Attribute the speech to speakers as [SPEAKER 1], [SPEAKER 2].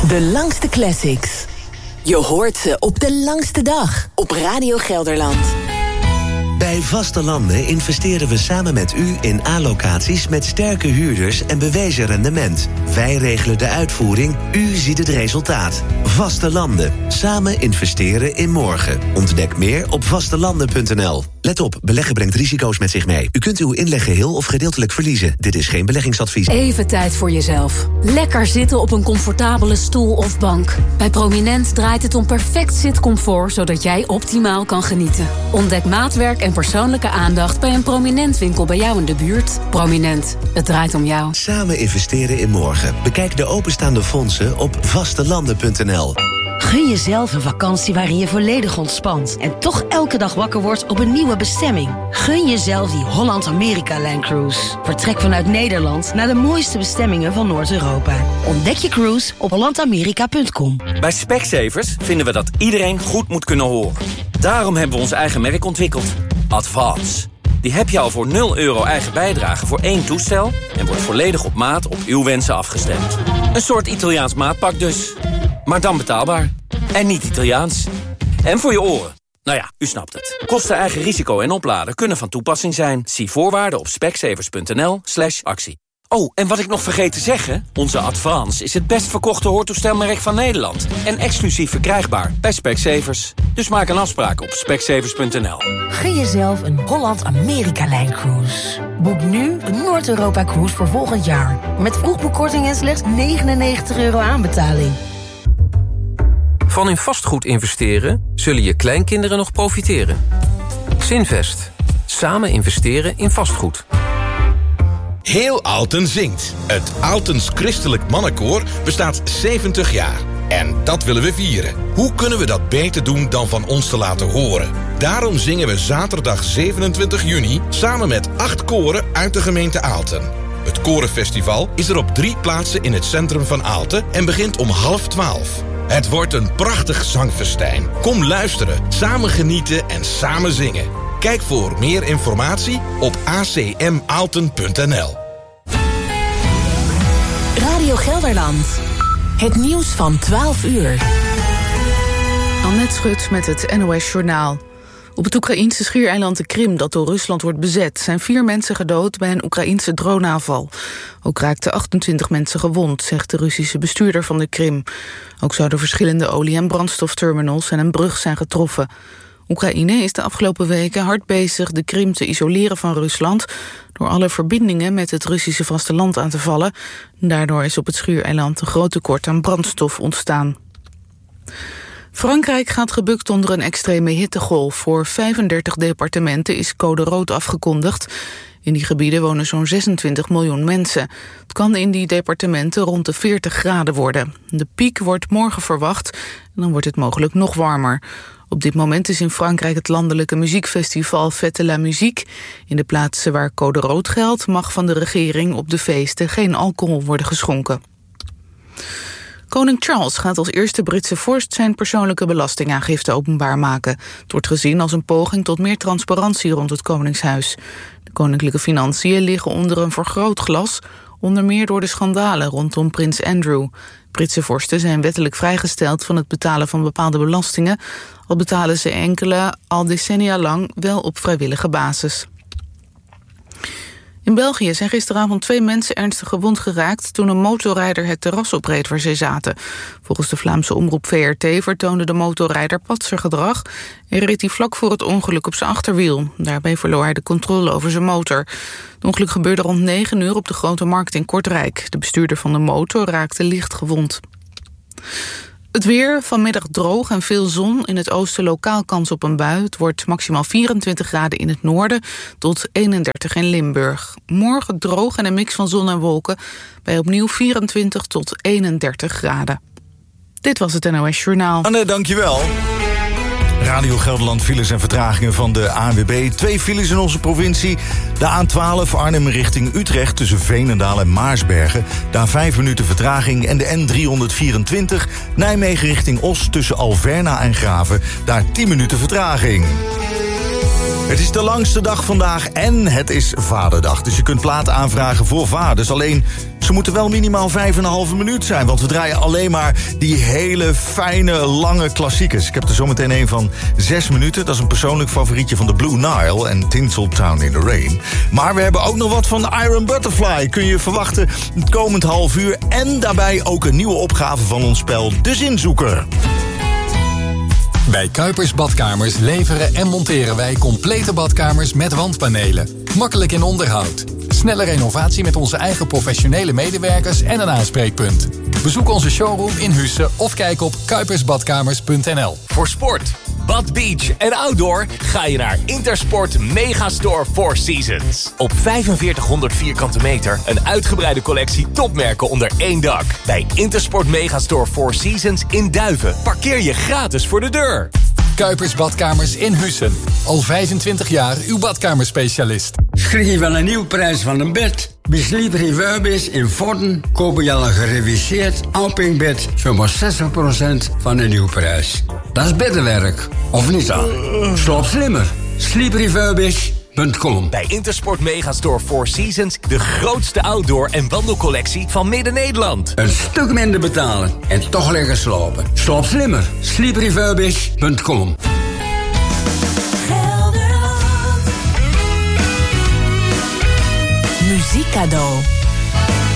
[SPEAKER 1] De langste classics. Je hoort ze op de langste dag op Radio Gelderland.
[SPEAKER 2] Bij Vaste Landen investeren we samen met u in A-locaties met sterke huurders en bewezen rendement. Wij regelen de uitvoering, u ziet het resultaat. Vaste Landen. Samen investeren in morgen. Ontdek meer op vastelanden.nl. Let op, beleggen brengt risico's met zich mee. U kunt uw inleg geheel of gedeeltelijk verliezen. Dit is geen beleggingsadvies.
[SPEAKER 3] Even tijd voor jezelf. Lekker zitten op een comfortabele stoel of bank. Bij Prominent draait het om perfect zitcomfort, zodat jij optimaal kan genieten. Ontdek maatwerk en persoonlijke aandacht bij een Prominent winkel bij jou in de buurt. Prominent, het draait om jou.
[SPEAKER 2] Samen investeren in morgen. Bekijk de openstaande fondsen op vastelanden.nl.
[SPEAKER 4] Gun jezelf een vakantie waarin je volledig ontspant en toch elke dag wakker wordt op een nieuwe bestemming. Gun jezelf die Holland-Amerika-line-cruise. Vertrek vanuit Nederland naar de mooiste bestemmingen van Noord-Europa. Ontdek je cruise op hollandamerika.com.
[SPEAKER 5] Bij Specsavers vinden we dat iedereen goed moet kunnen horen. Daarom hebben we ons eigen merk ontwikkeld. Advance. Die heb je al voor €0 eigen bijdrage voor 1 toestel en wordt volledig op maat op uw wensen afgestemd. Een soort Italiaans maatpak dus. Maar dan betaalbaar. En niet Italiaans. En voor je oren. Nou ja, u snapt het. Kosten, eigen risico en opladen kunnen van toepassing zijn. Zie voorwaarden op specsavers.nl/actie. Oh, en wat ik nog vergeet te zeggen. Onze Advance is het best verkochte hoortoestelmerk van Nederland. En exclusief verkrijgbaar bij Specsavers. Dus maak een afspraak op specsavers.nl.
[SPEAKER 4] Gun jezelf een Holland-Amerika-line-cruise. Boek nu een Noord-Europa-cruise voor volgend jaar. Met vroegboekkorting en slechts €99 aanbetaling.
[SPEAKER 6] Van in vastgoed investeren zullen je kleinkinderen nog profiteren. Zinvest. Samen investeren in vastgoed.
[SPEAKER 7] Heel Aalten zingt. Het Aaltens Christelijk Mannenkoor bestaat 70 jaar. En dat willen we vieren. Hoe kunnen we dat beter doen dan van ons te laten horen? Daarom zingen we zaterdag 27 juni samen met 8 koren uit de gemeente Aalten. Het Korenfestival is er op 3 plaatsen in het centrum van Aalten en begint om 11:30. Het wordt een prachtig zangfestijn. Kom luisteren, samen genieten en samen zingen. Kijk voor meer informatie op acmaalten.nl.
[SPEAKER 1] Radio Gelderland. Het nieuws van 12 uur.
[SPEAKER 8] Annette Schut met het NOS Journaal. Op het Oekraïense schiereiland de Krim, dat door Rusland wordt bezet, zijn 4 mensen gedood bij een Oekraïense droneaanval. Ook raakten 28 mensen gewond, zegt de Russische bestuurder van de Krim. Ook zouden verschillende olie- en brandstofterminals en een brug zijn getroffen. Oekraïne is de afgelopen weken hard bezig de Krim te isoleren van Rusland door alle verbindingen met het Russische vasteland aan te vallen. Daardoor is op het schiereiland een groot tekort aan brandstof ontstaan. Frankrijk gaat gebukt onder een extreme hittegolf. Voor 35 departementen is code rood afgekondigd. In die gebieden wonen zo'n 26 miljoen mensen. Het kan in die departementen rond de 40 graden worden. De piek wordt morgen verwacht en dan wordt het mogelijk nog warmer. Op dit moment is in Frankrijk het landelijke muziekfestival Fête la Musique. In de plaatsen waar code rood geldt mag van de regering op de feesten geen alcohol worden geschonken. Koning Charles gaat als eerste Britse vorst zijn persoonlijke belastingaangifte openbaar maken. Het wordt gezien als een poging tot meer transparantie rond het Koningshuis. De koninklijke financiën liggen onder een vergrootglas, onder meer door de schandalen rondom prins Andrew. Britse vorsten zijn wettelijk vrijgesteld van het betalen van bepaalde belastingen, al betalen ze enkele al decennia lang wel op vrijwillige basis. In België zijn gisteravond 2 mensen ernstig gewond geraakt toen een motorrijder het terras opreed waar ze zaten. Volgens de Vlaamse omroep VRT vertoonde de motorrijder patsergedrag en reed hij vlak voor het ongeluk op zijn achterwiel. Daarbij verloor hij de controle over zijn motor. Het ongeluk gebeurde rond 9 uur op de Grote Markt in Kortrijk. De bestuurder van de motor raakte licht gewond. Het weer, vanmiddag droog en veel zon. In het oosten lokaal kans op een bui. Het wordt maximaal 24 graden in het noorden tot 31 in Limburg. Morgen droog en een mix van zon en wolken bij opnieuw 24 tot 31 graden. Dit was het NOS Journaal.
[SPEAKER 9] Anne, dankjewel. Radio Gelderland files en vertragingen van de ANWB. 2 files in onze provincie. De A12 Arnhem richting Utrecht tussen Veenendaal en Maarsbergen. Daar 5 minuten vertraging. En de N324 Nijmegen richting Os tussen Alverna en Graven. Daar 10 minuten vertraging. Het is de langste dag vandaag en het is Vaderdag. Dus je kunt platen aanvragen voor vaders. Alleen, ze Ze moeten wel minimaal 5,5 minuut zijn, want we draaien alleen maar die hele fijne, lange klassiekers. Ik heb er zometeen een van 6 minuten. Dat is een persoonlijk favorietje van de Blue Nile en Tinseltown in the Rain. Maar we hebben ook nog wat van Iron Butterfly. Kun je verwachten het komend half uur. En daarbij ook een nieuwe opgave van ons spel De Zinzoeker.
[SPEAKER 10] Bij Kuipers Badkamers leveren en monteren wij complete badkamers met wandpanelen. Makkelijk in onderhoud. Snelle renovatie met onze eigen professionele medewerkers en een aanspreekpunt. Bezoek onze showroom in Husse of kijk op kuipersbadkamers.nl.
[SPEAKER 11] Voor sport, bad, beach en outdoor ga je naar Intersport Megastore Four Seasons. Op 4500 vierkante meter een uitgebreide collectie topmerken onder één dak. Bij Intersport Megastore Four Seasons in Duiven parkeer je gratis voor de deur.
[SPEAKER 10] Kuipers Badkamers in Hussen. Al 25 jaar uw badkamerspecialist.
[SPEAKER 12] Schrik je van een nieuwe prijs van een bed? Bij Sleep Refurbished in Vorden kopen je al een gereviseerd Alping-bed voor maar 60% van de nieuwprijs. Dat is beddenwerk, of niet dan? Slaap slimmer. SleepRefurbished.com.
[SPEAKER 11] Bij Intersport Megastore Four Seasons de grootste outdoor- en wandelcollectie van Midden-Nederland.
[SPEAKER 12] Een stuk minder betalen en toch lekker slapen. Slaap slimmer. SleepRefurbished.com.
[SPEAKER 1] Muziekcadeau.